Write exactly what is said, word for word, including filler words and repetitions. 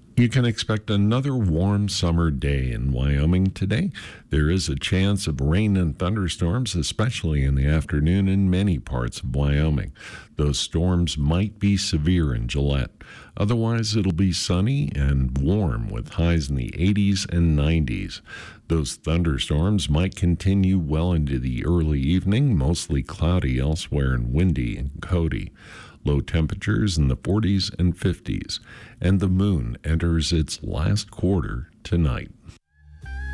You can expect another warm summer day in Wyoming today. There is a chance of rain and thunderstorms, especially in the afternoon in many parts of Wyoming. Those storms might be severe in Gillette. Otherwise, it'll be sunny and warm with highs in the eighties and nineties. Those thunderstorms might continue well into the early evening, mostly cloudy elsewhere and windy in Cody. Low temperatures in the forties and fifties, and the moon enters its last quarter tonight.